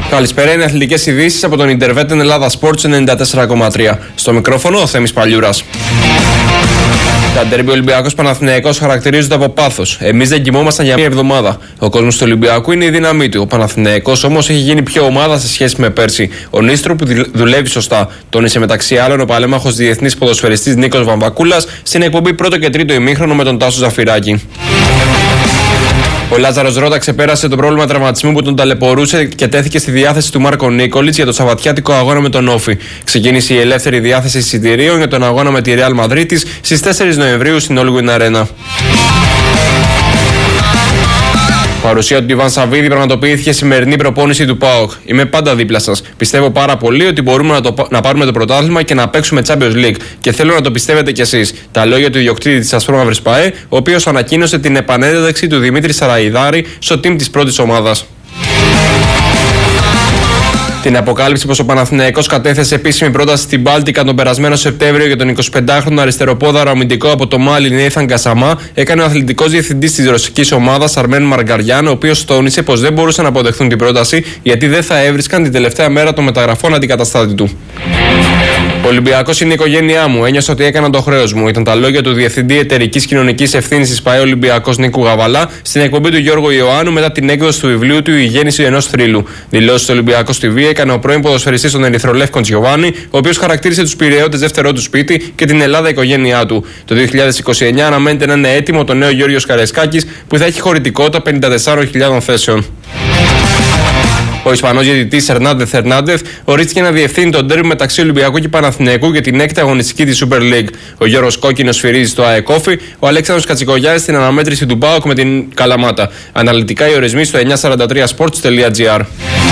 Καλησπέρα, είναι αθλητικές ειδήσεις από τον Ιντερβέτεν Ελλάδα Sports 94,3. Στο μικρόφωνο ο Θέμης Παλιούρας. Τα ντέρμπι Ολυμπιακός Παναθηναϊκός χαρακτηρίζονται από πάθος. Εμείς δεν κοιμόμασταν για μία εβδομάδα. Ο κόσμος του Ολυμπιακού είναι η δύναμή του. Ο Παναθηναϊκός όμως έχει γίνει πιο ομάδα σε σχέση με πέρσι. Ο Νίστρο που δουλεύει σωστά. Τόνισε μεταξύ άλλων ο παλέμαχος διεθνής ποδοσφαιριστής Νίκος Βαμβακούλας στην εκπομπή πρώτο και τρίτο ημίχρονο με τον Τάσο Ζαφυράκη. Ο Λάζαρος Ρώτα ξεπέρασε το πρόβλημα τραυματισμού που τον ταλαιπωρούσε και τέθηκε στη διάθεση του Μάρκο Νίκολιτς για το σαββατιάτικο αγώνα με τον Όφη. Ξεκίνησε η ελεύθερη διάθεση εισιτηρίων για τον αγώνα με τη Ρεάλ Μαδρίτης στις 4 Νοεμβρίου στην Όλγουιν Αρένα. Παρουσία του Ιβάν Σαββίδη πραγματοποιήθηκε σημερινή προπόνηση του ΠΑΟΚ. Είμαι πάντα δίπλα σας. Πιστεύω πάρα πολύ ότι μπορούμε να πάρουμε το πρωτάθλημα και να παίξουμε Champions League. Και θέλω να το πιστεύετε κι εσείς. Τα λόγια του ιδιοκτήτη της Ασπρόμαυρης ΠΑΕ, ο οποίος ανακοίνωσε την επανένταξη του Δημήτρη Σαραϊδάρη στο team της πρώτης ομάδας. Την αποκάλυψη πως ο Παναθηναϊκός κατέθεσε επίσημη πρόταση στην Baltica τον περασμένο Σεπτέμβριο για τον 25χρονο αριστεροπόδαρο αμυντικό από το Μάλι Νέιθαν Γκασαμά έκανε ο αθλητικός διευθυντής της ρωσικής ομάδας Αρμέν Μαργκαριάν, ο οποίος τόνισε πως δεν μπορούσαν να αποδεχθούν την πρόταση γιατί δεν θα έβρισκαν την τελευταία μέρα των μεταγραφών αντικαταστάτη του. Ο Ολυμπιακός είναι η οικογένειά μου. Ένιωσα ότι έκανα το χρέος μου. Ήταν τα λόγια του Διευθυντή Εταιρικής Κοινωνικής Ευθύνης της ΠΑΕ Ολυμπιακός Νίκου Γαβαλά στην εκπομπή του Γιώργου Ιωάννου μετά την έκδοση του βιβλίου του Η Γέννηση ενός θρύλου. Δηλώσεις του Ολυμπιακού TV έκανε ο πρώην ποδοσφαιριστής των Ερυθρολεύκων Τζιοβάνι, ο οποίος χαρακτήρισε τους Πειραιώτες δεύτερό του σπίτι και την Ελλάδα οικογένειά του. Το 2029 αναμένεται να είναι έτοιμο το νέο Γιώργος Καρεσκάκης που θα έχει χωρητικότητα 54.000 θέσεων. Ο Ισπανός διαιτητής Ερνάντεθ Ερνάντεθ ορίστηκε να διευθύνει τον ντέρμπι μεταξύ Ολυμπιακού και Παναθηναϊκού για την έκτη αγωνιστική της Super League. Ο Γιώργος Κόκκινος σφυρίζει στο ΑΕΚ Όφη, ο Αλέξανδρος Κατσικογιάννης στην αναμέτρηση του ΠΑΟΚ με την Καλαμάτα. Αναλυτικά οι ορισμοί στο 943sports.gr.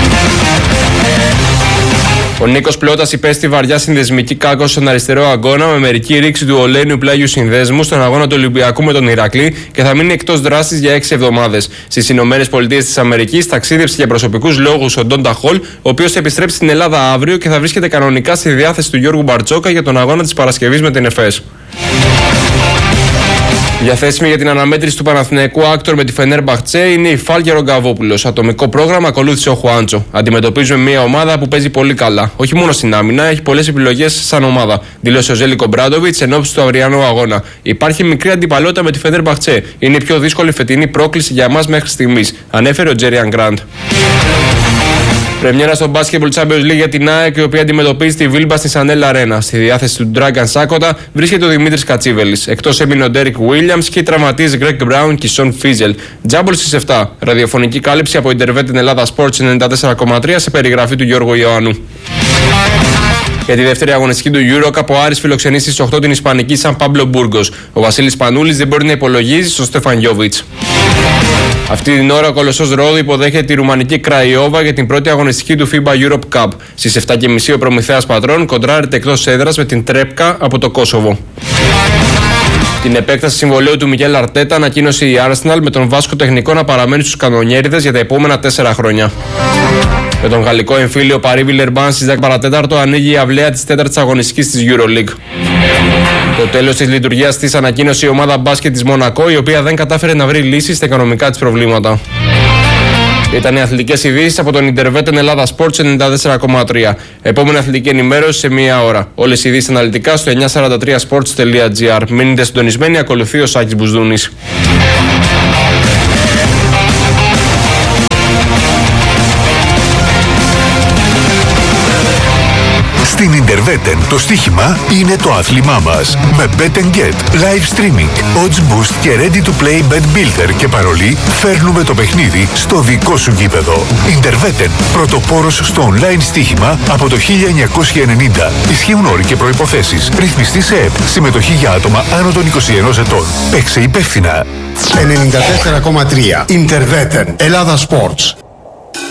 Ο Νίκος Πλώτας υπέστη βαριά συνδεσμική κάκωση στον αριστερό αγώνα με μερική ρήξη του Ολένιου πλάγιου συνδέσμου στον αγώνα του Ολυμπιακού με τον Ηρακλή και θα μείνει εκτός δράσης για 6 εβδομάδες. Στις ΗΠΑ ταξίδεψε για προσωπικούς λόγους ο Ντόντα Χολ, ο οποίος θα επιστρέψει στην Ελλάδα αύριο και θα βρίσκεται κανονικά στη διάθεση του Γιώργου Μπαρτσόκα για τον αγώνα της Παρασκευής με την ΕΦΕΣ. Διαθέσιμη για την αναμέτρηση του Παναθηναϊκού Άκτορ με τη Φενέρμπαχτσε είναι η Φάλκε Ρογκαβόπουλος. Ατομικό πρόγραμμα ακολούθησε ο Χουάντσο. Αντιμετωπίζουμε μια ομάδα που παίζει πολύ καλά. Όχι μόνο στην άμυνα, έχει πολλές επιλογές σαν ομάδα, δήλωσε ο Ζέλικο Μπράντοβιτς εν ώψη του αυριανού αγώνα. Υπάρχει μικρή αντιπαλότητα με τη Φενέρμπαχτσε. Είναι η πιο δύσκολη φετινή πρόκληση για μας μέχρι στιγμής, ανέφερε ο Τζέριαν Γκραντ. Πρεμιέρα στο Basketball Champions League για την ΑΕΚ, η οποία αντιμετωπίζει τη Βίλμπα στη Σανέλ Αρένα. Στη διάθεση του Dragan Σάκοτα βρίσκεται ο Δημήτρης Κατσίβελης. Εκτός έμεινε ο Ντέρικ Βίλιαμς και οι τραυματίες Γκρέγκ Μπράουν και Σον Φίζελ. Τζάμπολ στις 7. Ραδιοφωνική κάλυψη από Ιντερβέτεν Ελλάδα Sports 94,3 σε περιγραφή του Γιώργου Ιωάννου. Για τη δεύτερη αγωνιστική του EuroCup, ο Άρης φιλοξενεί στις 8 την Ισπανική Σαν Πάμπλο Μπούργκος. Ο Βασίλης Πανούλης δεν μπορεί να υπολογίζει στον Στέφαν Γιόβιτς. Αυτή την ώρα ο Κολοσσός Ρόδου υποδέχεται τη Ρουμανική Κραϊόβα για την πρώτη αγωνιστική του FIBA Europe Cup. Στις 7.30 ο Προμηθέας Πατρών κοντράρεται εκτός έδρας με την Τρέπκα από το Κόσοβο. Την επέκταση συμβολαίου του Μιγέλ Αρτέτα ανακοίνωσε η Arsenal με τον Βάσκο τεχνικό να παραμένει στους κανονιέριδες για τα επόμενα 4 χρόνια. Με τον γαλλικό εμφύλιο Παρί Βιλερμπάν στις 10 παρατέταρτο ανοίγει η αυλαία της 4ης αγωνιστικής της EuroLeague. Το τέλος της λειτουργίας της ανακοίνωσε η ομάδα μπάσκετ της Μονακό, η οποία δεν κατάφερε να βρει λύσεις στα οικονομικά της προβλήματα. Ήταν οι αθλητικές ειδήσεις από τον Ιντερβέτεν Ελλάδα Sports 94,3. Επόμενη αθλητική ενημέρωση σε μία ώρα. Όλες οι ειδήσεις αναλυτικά στο 943sports.gr. Μείνετε συντονισμένοι, ακολουθεί ο Σάκης Μπουσδούνης. Στην Ιντερβέτεν το στοίχημα είναι το άθλημά μας. Με Bet & Get, live streaming, odds boost και ready to play bet builder και παρολί φέρνουμε το παιχνίδι στο δικό σου γήπεδο. Ιντερβέτεν, πρωτοπόρος στο online στοίχημα από το 1990. Ισχύουν όροι και προϋποθέσεις. Ρυθμιστή σε ΕΠ. Συμμετοχή για άτομα άνω των 21 ετών. Παίξε υπεύθυνα. 94,3 Ιντερβέτεν Ελλάδα Sports.